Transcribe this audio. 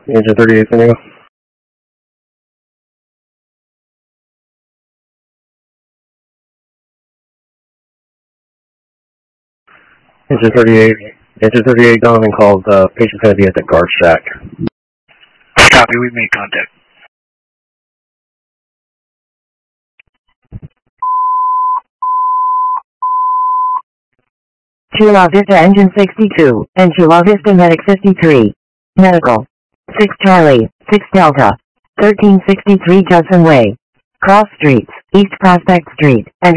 Engine 38 San Diego. Engine 38 Donovan calls, patient's going to be at the guard shack. Copy, we've made contact. Chula Vista Engine 62, and Chula Vista Medic 53. Medical. 6 Charlie, 6 Delta. 1363 Judson Way. Cross Streets, East Prospect Street, and